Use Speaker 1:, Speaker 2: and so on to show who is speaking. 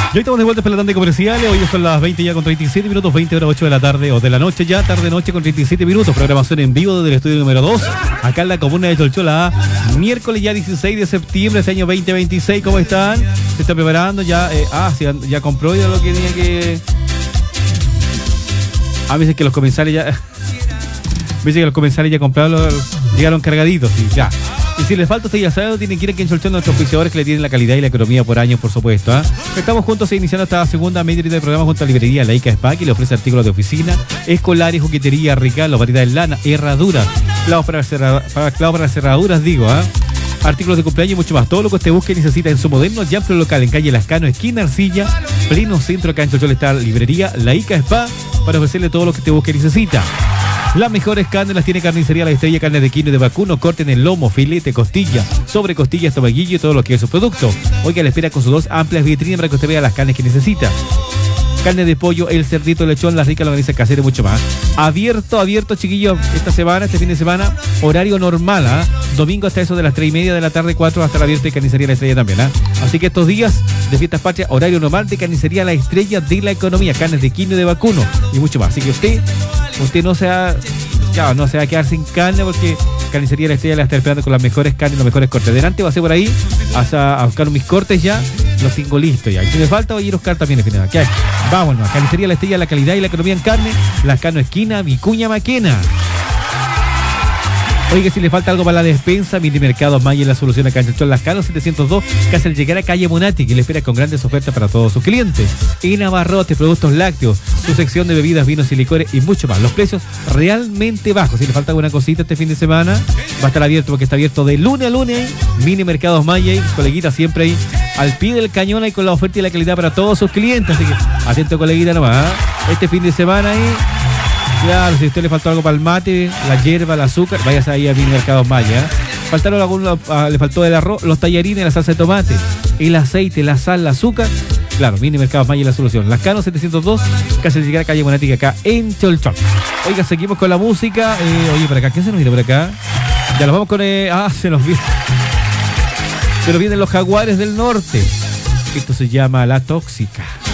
Speaker 1: Ya estamos de vuelta para la tanda comercial. Hoy son las 20 ya con 37 minutos, 20 horas 8 de la tarde o de la noche ya, tarde-noche con 37 minutos. Programación en vivo desde el estudio número 2, acá en la comuna de Cholchola. Miércoles ya 16 de septiembre de este año 2026. ¿Cómo están? ¿Se están preparando? Ya, sí, ya compró ya lo que tenía que... me dicen que los comensales ya... me dicen que los comensales ya compraron, llegaron cargaditos, sí, ya. Y si les falta, usted ya sabe, tienen que ir aquí en Cholchón nuestros auspiciadores que le tienen la calidad y la economía por años, por supuesto. Estamos juntos iniciando esta segunda media horita del programa junto a la librería La Ica Spa, que le ofrece artículos de oficina, escolares, juguetería, regalos, variedad de lana, herraduras, clavos para cerraduras, artículos de cumpleaños y mucho más. Todo lo que usted busque y necesita en su moderno y amplio local en calle Lascano, esquina Arcilla, pleno centro. Acá en Cholchón está la librería La Ica Spa para ofrecerle todo lo que usted busque y necesita. Las mejores carnes las tiene Carnicería La Estrella, carne de quino y de vacuno, corte en el lomo, filete, costilla, sobre costilla, estomaguillo y todo lo que es su producto. Oiga, le espera con sus dos amplias vitrinas para que usted vea las carnes que necesita. Carne de pollo, el cerdito, el lechón, la rica longaniza casera y mucho más. Abierto, chiquillos, este fin de semana, horario normal, domingo hasta eso de las 3:30 de la tarde, 4 hasta la abierta de Carnicería La Estrella también, Así que estos días de fiestas patrias, horario normal de Carnicería La Estrella de la economía, carnes de quino y de vacuno y mucho más. Así que usted no se va a quedar sin carne porque Carnicería La Estrella la está esperando con las mejores carnes y los mejores cortes. Delante va a ser por ahí a buscar mis cortes ya, los tengo listos ya. Y si me falta voy a ir a buscar también el final. ¿Qué hay? Vámonos, Carnicería La Estrella, la calidad y la economía en carne, Lascano esquina, Vicuña Maquena. Oiga, si le falta algo para la despensa, Mini Mercados Maya es la solución acá en Cholchón Lascano 702, casi al llegar a calle Monati, que le espera con grandes ofertas para todos sus clientes. En Abarrotes, productos lácteos, su sección de bebidas, vinos y licores y mucho más. Los precios realmente bajos. Si le falta alguna cosita este fin de semana, va a estar abierto porque está abierto de lunes a lunes. Mini Mercados Maya, coleguita siempre ahí al pie del cañón ahí con la oferta y la calidad para todos sus clientes. Así que atento, coleguita, nomás. Este fin de semana ahí. Claro, si a usted le faltó algo para el mate, la hierba, el azúcar, váyase ahí a Mini Mercados Maya. Faltaron algunos, le faltó el arroz, los tallarines, la salsa de tomate, el aceite, la sal, el azúcar. Claro, Mini Mercados Maya es la solución. Lascano 702, casi al llegar a calle Monática acá en Cholchón. Oiga, seguimos con la música. Oye, por acá, ¿qué se nos viene por acá? Ya nos vamos con... se nos vienen los Jaguares del Norte. Esto se llama La Tóxica.